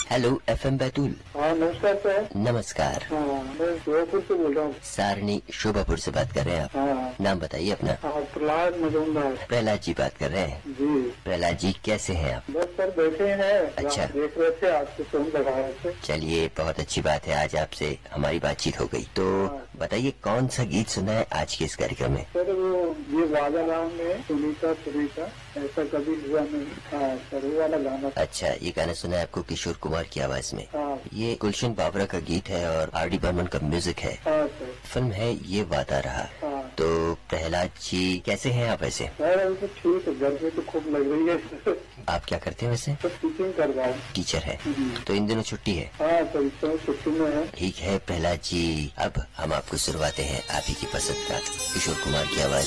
Hello FM Betul. हाँ नमस्कार sir. नमस्कार। हाँ मैं शोभापुर से बोल रहा हूँ। सारणी शोभापुर से बात कर रहे हैं आप? हाँ। नाम बताइए अपना। हाँ प्रहलाद मजूमदार। प्रहलाद जी बात कर रहे हैं? जी। प्रहलाद जी कैसे हैं आप? बस सर बैठे हैं। अच्छा। देख रहे थे आपसे फोन लगा रहे थे। चलिए बहुत अच्छी बात है, आज आपसे हमारी बातचीत हो गई। तो हाँ। बताइए कौन सा गीत सुना है आज के इस कार्यक्रम में? सर वो ये वादा राम में सुनीता सुनीता ऐसा कभी हुआ नहीं। हाँ सर वो वाला गाना। अच्छा, ये गाना सुना है आपको किशोर कुमार की आवाज में? हाँ। ये गुलशन बाबरा का गीत है और आर डी बर्मन का म्यूजिक है। हाँ सर। फिल्म है ये वादा रहा। हाँ। तो प्रहलाद जी कैसे हैं आप वैसे? सर अभी तो ठीक है, गर्मी तो खूब लग रही है। आप क्या करते हैं वैसे? तो टीचिंग कर रहा हूँ। टीचर है। तो इन दिनों छुट्टी है? हाँ सर इस समय छुट्टी में है। ठीक है प्रहलाद जी, अब हम आपको सुनवाते हैं आप ही की पसंद का किशोर कुमार की आवाज